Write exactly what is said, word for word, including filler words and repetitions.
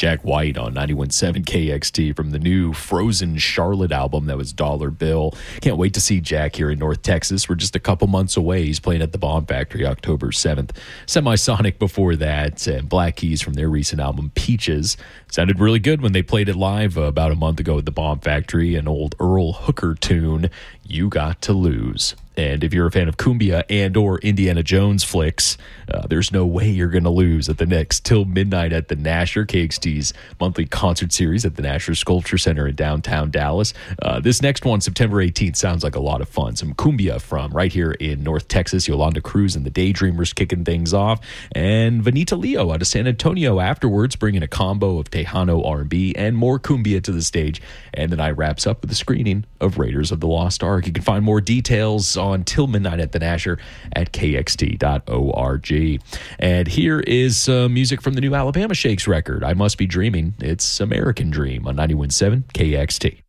Jack White on ninety-one point seven K X T from the new Frozen Charlotte album that was Dollar Bill. Can't wait to see Jack here in North Texas. We're just a couple months away. He's playing at the Bomb Factory October seventh. Semisonic before that, and Black Keys from their recent album Peaches. Sounded really good when they played it live uh, about a month ago at the Bomb Factory. An old Earl Hooker tune, You Got to Lose. And if you're a fan of cumbia and or Indiana Jones flicks, uh, there's no way you're going to lose at the next Till Midnight at the Nasher, K X T's monthly concert series at the Nasher Sculpture Center in downtown Dallas. Uh, this next one, September eighteenth, sounds like a lot of fun. Some cumbia from right here in North Texas. Yolanda Cruz and the Daydreamers kicking things off. And Vanita Leo out of San Antonio afterwards, bringing a combo of Tejano R and B and more cumbia to the stage. And the night wraps up with a screening of Raiders of the Lost Ark. You can find more details on Till Midnight at the Nasher at K X T dot org. And here is uh, music from the new Alabama Shakes record, I Must Be Dreaming. It's American Dream on ninety-one point seven K X T.